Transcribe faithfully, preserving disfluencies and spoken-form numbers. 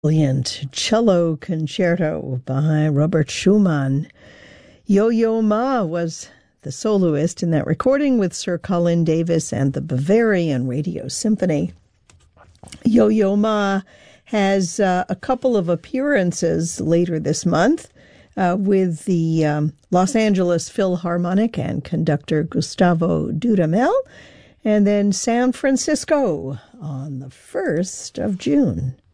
Brilliant cello concerto by Robert Schumann. Yo-Yo Ma was the soloist in that recording with Sir Colin Davis and the Bavarian Radio Symphony. Yo-Yo Ma has uh, a couple of appearances later this month uh, with the um, Los Angeles Philharmonic and conductor Gustavo Dudamel, and then San Francisco on the first of June.